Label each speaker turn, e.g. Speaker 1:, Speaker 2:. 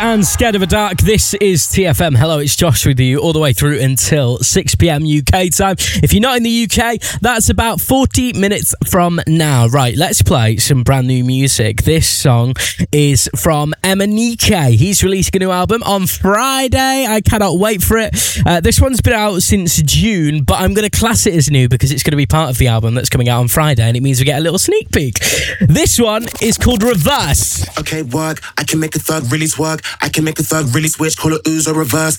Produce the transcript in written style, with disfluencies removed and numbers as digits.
Speaker 1: and Scared of the Dark. This is TFM. Hello, it's Josh with you all the way through until 6 p.m. UK time. If you're not in the UK, that's about 40 minutes from now. Right, let's play some brand new music. This song is from Emanike. He's releasing a new album on Friday. I cannot wait for it. This one's been out since June, but I'm going to class it as new because it's going to be part of the album that's coming out on Friday, and it means we get a little sneak peek. This one is called Reverse.
Speaker 2: Okay, work. I can make a thug really twerk. I can make a thug really switch. Call it ooze or reverse.